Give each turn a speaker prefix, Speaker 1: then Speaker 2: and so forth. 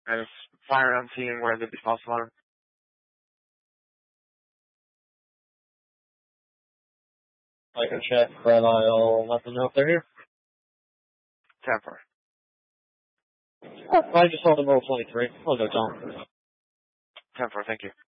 Speaker 1: I just fire on seeing where the default slaughter.
Speaker 2: I can check, but I'll let them know if they're here.
Speaker 1: 10-4.
Speaker 2: I just saw them roll 23. I'll go down.
Speaker 1: 10-4, thank you.